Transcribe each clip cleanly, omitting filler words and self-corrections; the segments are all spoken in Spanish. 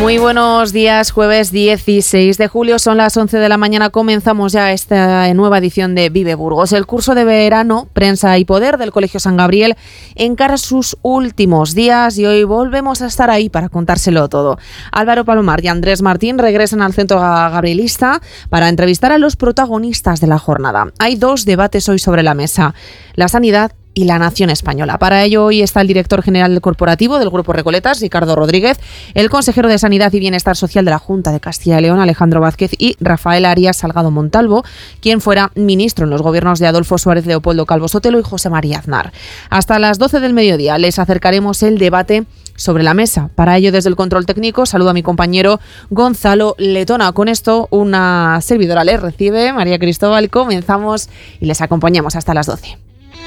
Muy buenos días, jueves 16 de julio, son las 11 de la mañana, comenzamos ya esta nueva edición de Vive Burgos. El curso de verano, Prensa y Poder del Colegio San Gabriel encara sus últimos días y hoy volvemos a estar ahí para contárselo todo. Álvaro Palomar y Andrés Martín regresan al Centro Gabrielista para entrevistar a los protagonistas de la jornada. Hay dos debates hoy sobre la mesa: la sanidad y la nación española. Para ello hoy está el director general corporativo del Grupo Recoletas, Ricardo Rodríguez, el consejero de Sanidad y Bienestar Social de la Junta de Castilla y León, Alejandro Vázquez, y Rafael Arias Salgado Montalvo, quien fuera ministro en los gobiernos de Adolfo Suárez, Leopoldo Calvo Sotelo y José María Aznar. Hasta las 12 del mediodía les acercaremos el debate sobre la mesa. Para ello, desde el control técnico, saludo a mi compañero Gonzalo Letona. Con esto, una servidora les recibe, María Cristóbal. Comenzamos y les acompañamos hasta las 12.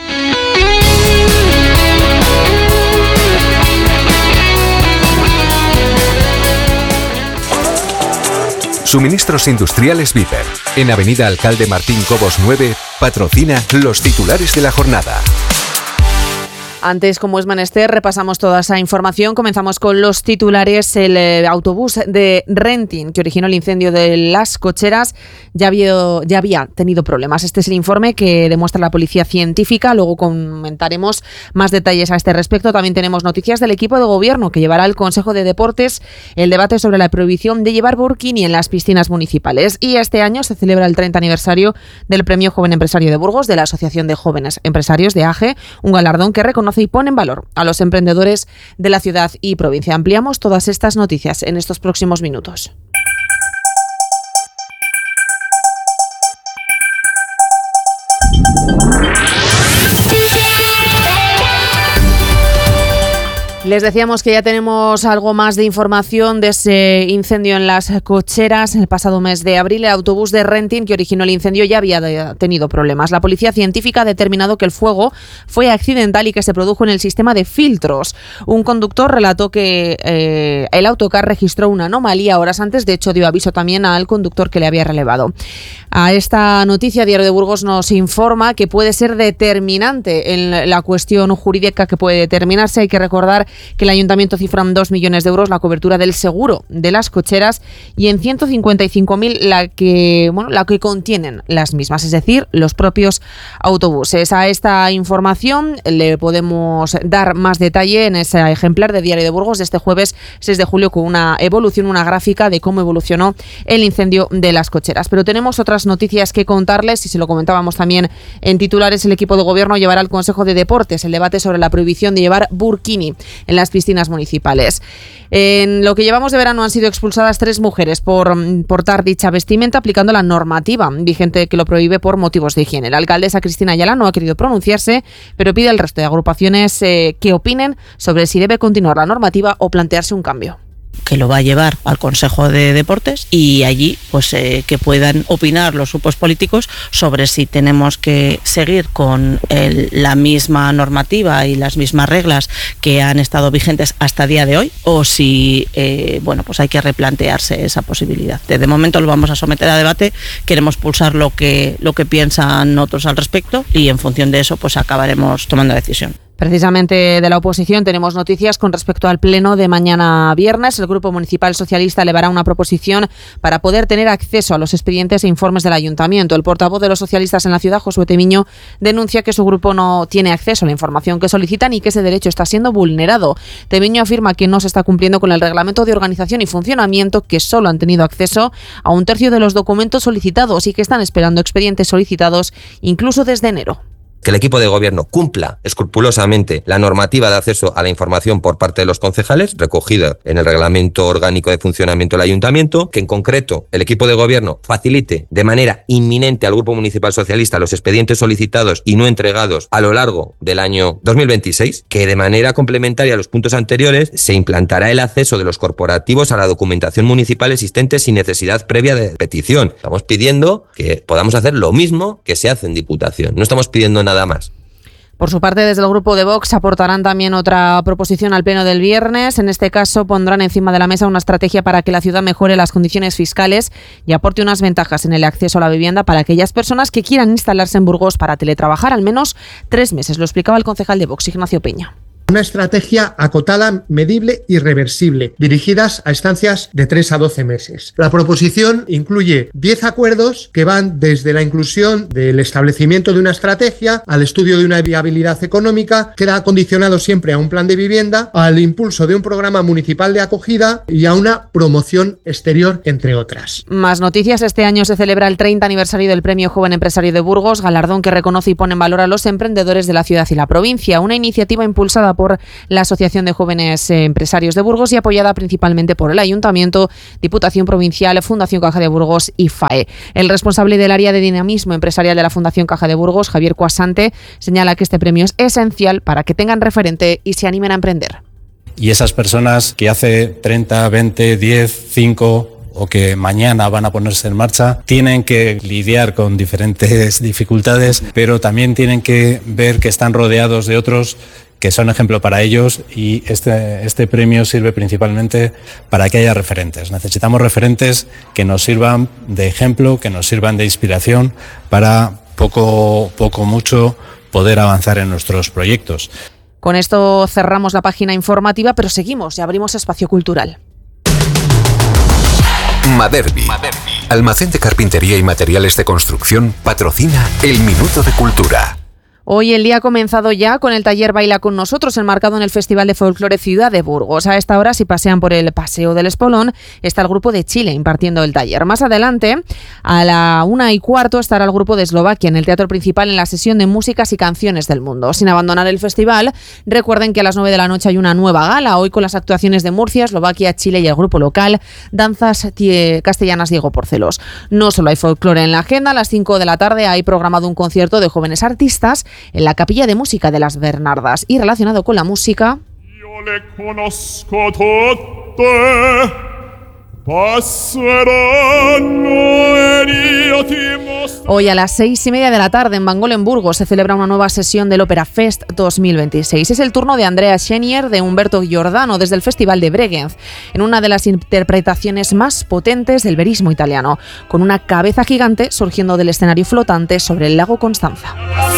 Suministros Industriales Viper, en Avenida Alcalde Martín Cobos 9, patrocina los titulares de la jornada. Antes, como es menester, repasamos toda esa información. Comenzamos con los titulares. El autobús de Renting que originó el incendio de Las Cocheras ya había tenido problemas. Este es el informe que demuestra la policía científica. Luego comentaremos más detalles a este respecto. También tenemos noticias del equipo de gobierno que llevará al Consejo de Deportes el debate sobre la prohibición de llevar burkini en las piscinas municipales. Y este año se celebra el 30 aniversario del Premio Joven Empresario de Burgos de la Asociación de Jóvenes Empresarios de AGE, un galardón que reconoce y pone en valor a los emprendedores de la ciudad y provincia. Ampliamos todas estas noticias en estos próximos minutos. Les decíamos que ya tenemos algo más de información de ese incendio en Las Cocheras. El pasado mes de abril, el autobús de Renting que originó el incendio ya había tenido problemas. La policía científica ha determinado que el fuego fue accidental y que se produjo en el sistema de filtros. Un conductor relató que el autocar registró una anomalía horas antes. De hecho, dio aviso también al conductor que le había relevado. A esta noticia, Diario de Burgos nos informa que puede ser determinante en la cuestión jurídica que puede determinarse. Hay que recordar que el Ayuntamiento cifra en 2 millones de euros la cobertura del seguro de Las Cocheras y en 155.000 la que contienen las mismas, es decir, los propios autobuses. A esta información le podemos dar más detalle en ese ejemplar de Diario de Burgos de este jueves 6 de julio con una gráfica de cómo evolucionó el incendio de Las Cocheras. Pero tenemos otras noticias que contarles y se lo comentábamos también en titulares. El equipo de gobierno llevará al Consejo de Deportes el debate sobre la prohibición de llevar burkini en las piscinas municipales. En lo que llevamos de verano han sido expulsadas 3 mujeres por portar dicha vestimenta aplicando la normativa vigente que lo prohíbe por motivos de higiene. La alcaldesa Cristina Ayala no ha querido pronunciarse, pero pide al resto de agrupaciones que opinen sobre si debe continuar la normativa o plantearse un cambio. Que lo va a llevar al Consejo de Deportes y allí pues que puedan opinar los grupos políticos sobre si tenemos que seguir con la misma normativa y las mismas reglas que han estado vigentes hasta el día de hoy o si pues hay que replantearse esa posibilidad. De momento lo vamos a someter a debate, queremos pulsar lo que piensan otros al respecto y en función de eso pues acabaremos tomando decisión. Precisamente de la oposición tenemos noticias con respecto al pleno de mañana viernes. El Grupo Municipal Socialista elevará una proposición para poder tener acceso a los expedientes e informes del Ayuntamiento. El portavoz de los socialistas en la ciudad, Josué Temiño, denuncia que su grupo no tiene acceso a la información que solicitan y que ese derecho está siendo vulnerado. Temiño afirma que no se está cumpliendo con el reglamento de organización y funcionamiento, que solo han tenido acceso a 1/3 de los documentos solicitados y que están esperando expedientes solicitados incluso desde enero. Que el equipo de gobierno cumpla escrupulosamente la normativa de acceso a la información por parte de los concejales, recogida en el Reglamento Orgánico de Funcionamiento del Ayuntamiento, que en concreto el equipo de gobierno facilite de manera inminente al Grupo Municipal Socialista los expedientes solicitados y no entregados a lo largo del año 2026, que de manera complementaria a los puntos anteriores se implantará el acceso de los corporativos a la documentación municipal existente sin necesidad previa de petición. Estamos pidiendo que podamos hacer lo mismo que se hace en Diputación. No estamos pidiendo nada más. Por su parte, desde el grupo de Vox aportarán también otra proposición al pleno del viernes. En este caso, pondrán encima de la mesa una estrategia para que la ciudad mejore las condiciones fiscales y aporte unas ventajas en el acceso a la vivienda para aquellas personas que quieran instalarse en Burgos para teletrabajar al menos 3 meses. Lo explicaba el concejal de Vox, Ignacio Peña. Una estrategia acotada, medible y reversible, dirigidas a estancias de 3 a 12 meses. La proposición incluye 10 acuerdos que van desde la inclusión del establecimiento de una estrategia al estudio de una viabilidad económica, queda condicionado siempre a un plan de vivienda, al impulso de un programa municipal de acogida y a una promoción exterior, entre otras. Más noticias. Este año se celebra el 30 aniversario del Premio Joven Empresario de Burgos, galardón que reconoce y pone en valor a los emprendedores de la ciudad y la provincia. Una iniciativa impulsada por la Asociación de Jóvenes Empresarios de Burgos y apoyada principalmente por el Ayuntamiento, Diputación Provincial, Fundación Caja de Burgos y FAE. El responsable del área de dinamismo empresarial de la Fundación Caja de Burgos, Javier Cuasante, señala que este premio es esencial para que tengan referente y se animen a emprender. Y esas personas que hace 30, 20, 10, 5 o que mañana van a ponerse en marcha, tienen que lidiar con diferentes dificultades, pero también tienen que ver que están rodeados de otros que son ejemplo para ellos, y este premio sirve principalmente para que haya referentes. Necesitamos referentes que nos sirvan de ejemplo, que nos sirvan de inspiración para poco mucho poder avanzar en nuestros proyectos. Con esto cerramos la página informativa, pero seguimos y abrimos espacio cultural. Maderbi, almacén de carpintería y materiales de construcción, patrocina el Minuto de Cultura. Hoy el día ha comenzado ya con el taller Baila con nosotros, enmarcado en el Festival de Folclore Ciudad de Burgos. A esta hora, si pasean por el Paseo del Espolón, está el grupo de Chile impartiendo el taller. Más adelante, a la 1:15, estará el grupo de Eslovaquia en el Teatro Principal en la sesión de músicas y canciones del mundo. Sin abandonar el festival, recuerden que a las 9 de la noche hay una nueva gala, hoy con las actuaciones de Murcia, Eslovaquia, Chile y el grupo local Danzas Castellanas Diego Porcelos. No solo hay folclore en la agenda, a las 5 de la tarde hay programado un concierto de jóvenes artistas en la Capilla de Música de las Bernardas. Y relacionado con la música, Yo le conozco tutte, hoy a las 6:30 de la tarde en Bangol, en Burgos, se celebra una nueva sesión del Opera Fest 2026. Es el turno de Andrea Xenier, de Humberto Giordano, desde el Festival de Bregenz, en una de las interpretaciones más potentes del verismo italiano, con una cabeza gigante surgiendo del escenario flotante sobre el lago Constanza.